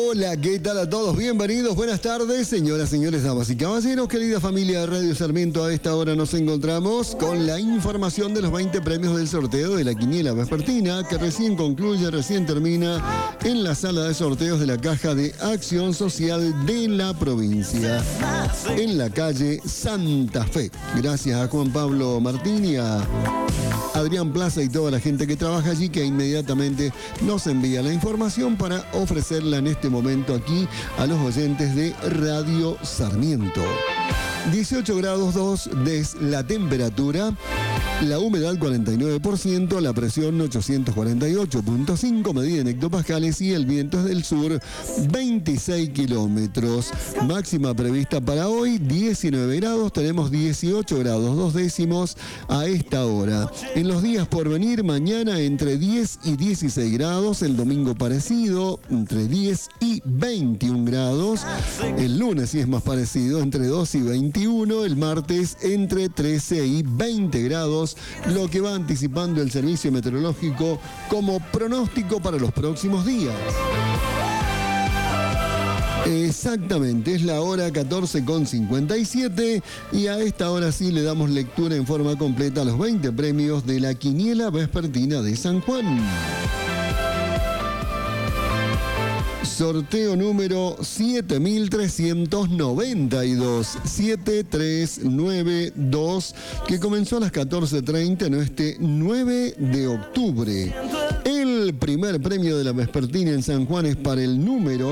Hola, ¿qué tal a todos? Bienvenidos, buenas tardes, señoras, señores, damas y caballeros, querida familia de Radio Sarmiento. A esta hora nos encontramos con la información de los 20 premios del sorteo de la quiniela vespertina, que recién termina en la sala de sorteos de la Caja de Acción Social de la provincia, en la calle Santa Fe. Gracias a Juan Pablo Martín y a Adrián Plaza y toda la gente que trabaja allí, que inmediatamente nos envía la información para ofrecerla en este momento aquí a los oyentes de Radio Sarmiento. 18 grados 2 es la temperatura, la humedad 49%, la presión 848.5, medida en hectopascales, y el viento es del sur 26 kilómetros. Máxima prevista para hoy 19 grados, tenemos 18 grados 2 décimos a esta hora. En los días por venir, mañana entre 10 y 16 grados, el domingo parecido, entre 10 y 21 grados, el lunes sí es más parecido, entre 2 y 21, el martes entre 13 y 20 grados, lo que va anticipando el servicio meteorológico como pronóstico para los próximos días. Exactamente, es la hora 14:57 y a esta hora sí le damos lectura en forma completa a los 20 premios de la quiniela vespertina de San Juan. Sorteo número 7392, que comenzó a las 14:30 en este 9 de octubre. El primer premio de la vespertina en San Juan es para el número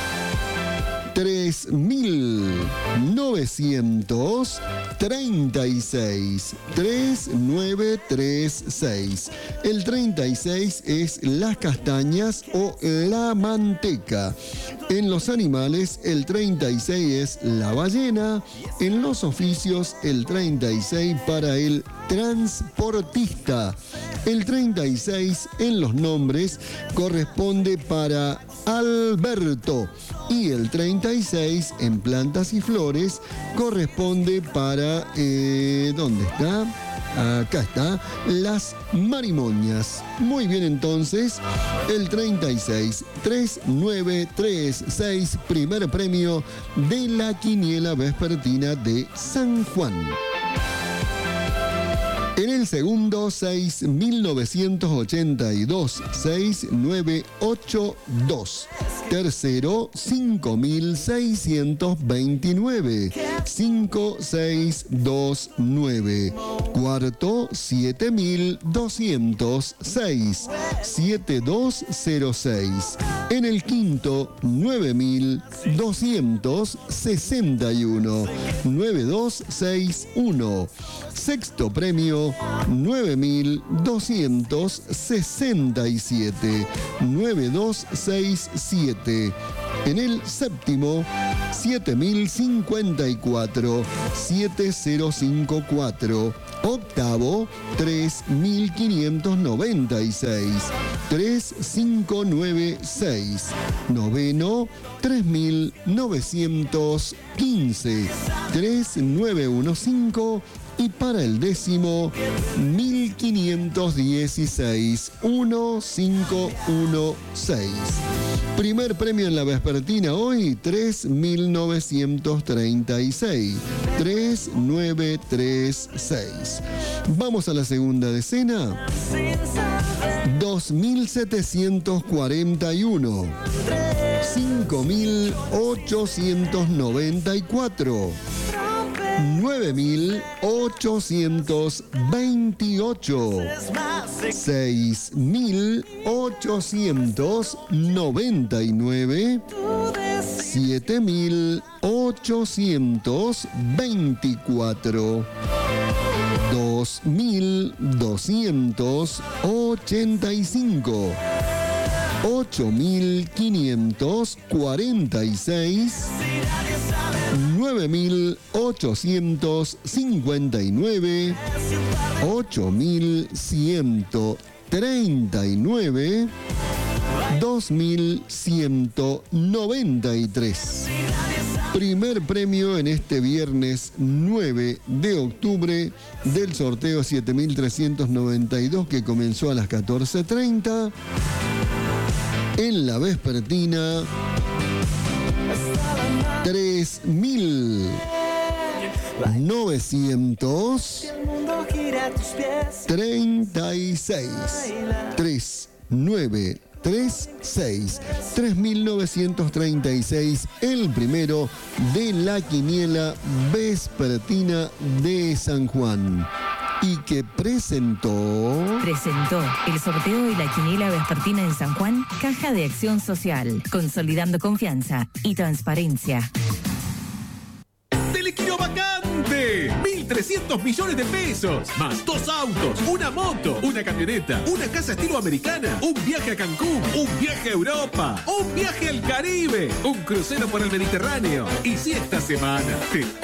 3936. El 36 es las castañas o la manteca. En los animales, el 36 es la ballena. En los oficios, el 36 para el transportista. El 36 en los nombres corresponde para Alberto. Y el 36 en plantas y flores corresponde para, ¿dónde está? Acá está, las marimonjas. Muy bien, entonces, el 3936, primer premio de la quiniela vespertina de San Juan. En el segundo, 6982. Tercero, 5629. 5629. Cuarto, 7206. 7206. En el quinto, 9261. 9261. Sexto premio, 9267. 9267. En el séptimo, 7054. 7054. Octavo, 3596. 3596. Noveno, 3915. 3915. Y para el décimo, 1516. 1516. Primer premio en la vespertina hoy, 3936. 3936. Vamos a la segunda decena. 2741. 5894. 9828. 6899. 7824. 2285. 8546. 9859. 8139. 2193. Primer premio en este viernes 9 de octubre del sorteo 7392, que comenzó a las 14:30 en la vespertina 3936, el primero de la quiniela vespertina de San Juan. Y que presentó el sorteo de la quiniela vespertina de San Juan, Caja de Acción Social, consolidando confianza y transparencia. ¡Telequino vacante! 1.300 millones de pesos, más 2 autos, una moto, una camioneta, una casa estilo americana, un viaje a Cancún, un viaje a Europa, un viaje al Caribe, un crucero por el Mediterráneo. Y si esta semana te